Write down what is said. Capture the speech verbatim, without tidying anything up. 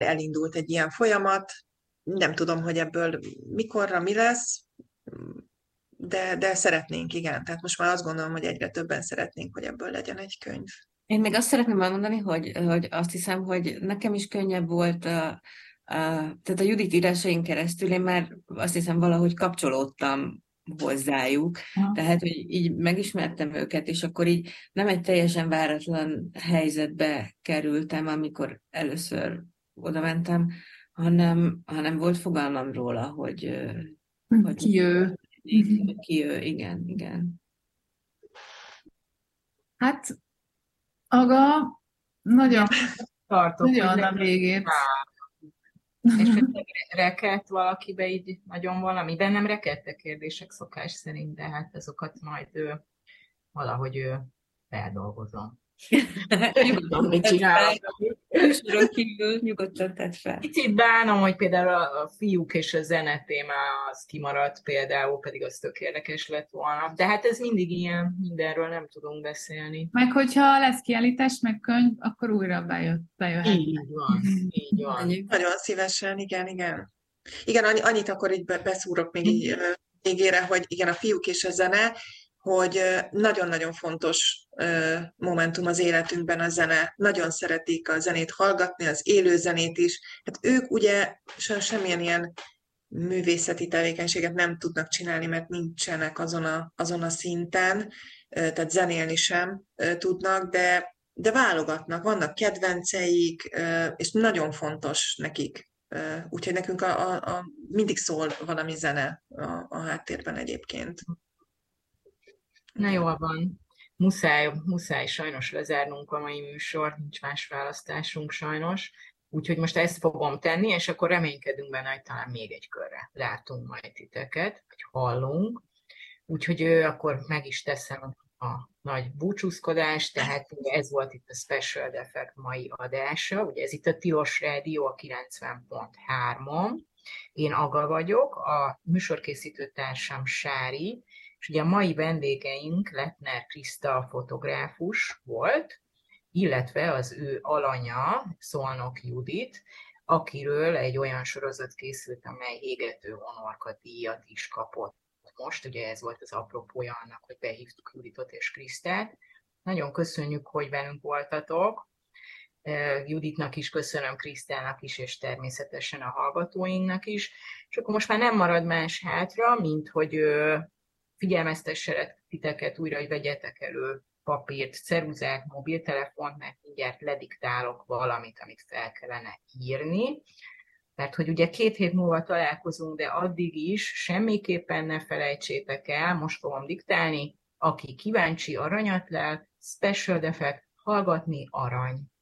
elindult egy ilyen folyamat, nem tudom, hogy ebből mikorra mi lesz, de, de szeretnénk, igen. Tehát most már azt gondolom, hogy egyre többen szeretnénk, hogy ebből legyen egy könyv. Én még azt szeretném elmondani, hogy, hogy azt hiszem, hogy nekem is könnyebb volt, a, a, tehát a Judit írásain keresztül én már azt hiszem valahogy kapcsolódtam hozzájuk, tehát hogy így megismertem őket, és akkor így nem egy teljesen váratlan helyzetbe kerültem, amikor először oda mentem, hanem, hanem volt fogalmam róla, hogy, hogy Ki ő? ki ő, igen, igen. Hát, Aga, nagyon, Tartok, hogy nagyon a legyen végét. És hogy rekett valakibe így nagyon valami. Bennem rekedtek kérdések szokás szerint, de hát azokat majd ő, valahogy ő feldolgozom. Nyugodtan mit csinálok. Műsoron kívül nyugodtan tett fel. Kicsit bánom, hogy például a fiúk és a zene téma az kimaradt például, pedig az tök érdekes lett volna. De hát ez mindig ilyen, mindenről nem tudunk beszélni. Meg hogyha lesz kiállítás, meg könyv, akkor újra bejött, bejöhet. Így van, így van. Nagyon szívesen, igen, igen. Igen, annyit akkor így beszúrok még így végére, hogy igen, a fiúk és a zene, hogy nagyon-nagyon fontos momentum az életünkben a zene. Nagyon szeretik a zenét hallgatni, az élő zenét is. Hát ők ugye semmilyen ilyen művészeti tevékenységet nem tudnak csinálni, mert nincsenek azon a, azon a szinten, tehát zenélni sem tudnak, de, de válogatnak, vannak kedvenceik, és nagyon fontos nekik. Úgyhogy nekünk a, a, a mindig szól valami zene a, a háttérben egyébként. Na jól van. Muszáj, muszáj sajnos lezárnunk a mai műsort, nincs más választásunk sajnos. Úgyhogy most ezt fogom tenni, és akkor reménykedünk benne, hogy talán még egy körre látunk majd titeket, vagy hallunk. Úgyhogy ő, akkor meg is teszem a nagy búcsúzkodást, tehát ez volt itt a Special Effect mai adása, ugye ez itt a Tilos Rádió a kilencven pont három-on. Én Aga vagyok, a műsorkészítő társam Sári, és ugye a mai vendégeink Letner Kriszta fotográfus volt, illetve az ő alanya, Szolnok Judit, akiről egy olyan sorozat készült, amely Égető Honorka díjat is kapott. Most ugye ez volt az apropója annak, hogy behívtuk Juditot és Krisztát. Nagyon köszönjük, hogy velünk voltatok. Juditnak is köszönöm, Krisztának is, és természetesen a hallgatóinknak is. És akkor most már nem marad más hátra, mint hogy figyelmeztesselek titeket újra, hogy vegyetek elő papírt, ceruzát, mobiltelefont, mert mindjárt lediktálok valamit, amit fel kellene írni. Mert hogy ugye két hét múlva találkozunk, de addig is semmiképpen ne felejtsétek el, most fogom diktálni, aki kíváncsi, aranyat lel, Special Effect, hallgatni arany.